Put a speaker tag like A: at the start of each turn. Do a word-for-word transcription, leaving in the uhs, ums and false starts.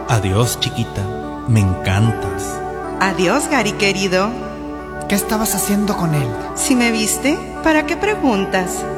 A: Adiós, chiquita, me encantas.
B: Adiós, Gary querido.
C: ¿Qué estabas haciendo con él?
B: Si me viste, ¿para qué preguntas?